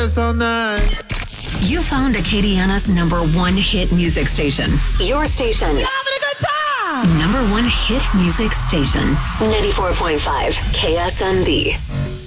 all night. You found Acadiana's number one hit music station. Your station. You having a good time? Number one hit music station. 94.5 KSMB.